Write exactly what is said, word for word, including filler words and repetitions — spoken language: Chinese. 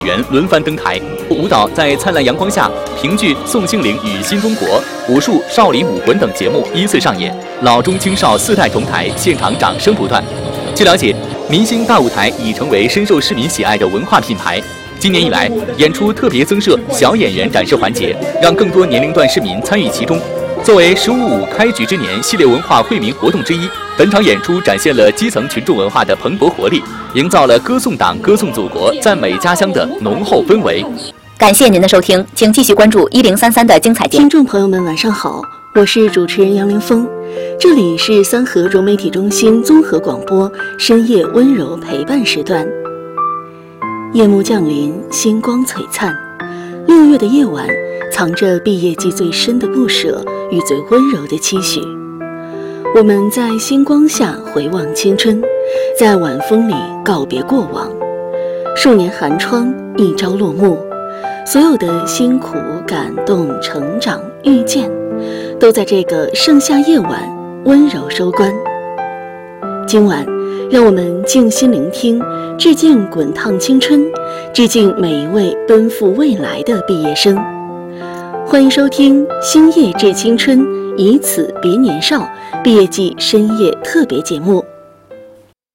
员轮番登台，舞蹈在灿烂阳光下，评剧《宋庆龄与新中国》、武术《少林武魂》等节目依次上演，老中青少四代同台，现场掌声不断。据了解，明星大舞台已成为深受市民喜爱的文化品牌。今年以来，演出特别增设小演员展示环节，让更多年龄段市民参与其中。作为“十五五”开局之年系列文化惠民活动之一，本场演出展现了基层群众文化的蓬勃活力，营造了歌颂党、歌颂祖国、赞美家乡的浓厚氛围。 感谢您的收听，请继续关注一零三三的精彩节目。 听众朋友们，晚上好，我是主持人杨凌峰，这里是三河融媒体中心综合广播深夜温柔陪伴时段。夜幕降临，星光璀璨，六月的夜晚藏着毕业季最深的不舍与最温柔的期许。我们在星光下回望青春，在晚风里告别过往。数年寒窗一朝落幕，所有的辛苦、感动、成长、遇见，都在这个盛夏夜晚温柔收官。今晚让我们静心聆听，致敬滚烫青春，致敬每一位奔赴未来的毕业生。欢迎收听星夜致青春，以此别年少毕业季深夜特别节目。